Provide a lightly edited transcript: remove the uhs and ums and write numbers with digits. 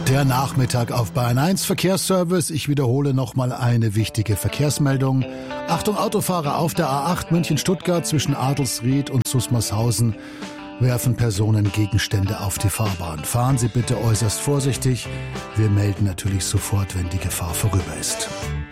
Der Nachmittag auf Bayern 1 Verkehrsservice. Ich wiederhole nochmal eine wichtige Verkehrsmeldung. Achtung Autofahrer, auf der A8 München-Stuttgart zwischen Adelsried und Susmarshausen werfen Personen Gegenstände auf die Fahrbahn. Fahren Sie bitte äußerst vorsichtig. Wir melden natürlich sofort, wenn die Gefahr vorüber ist.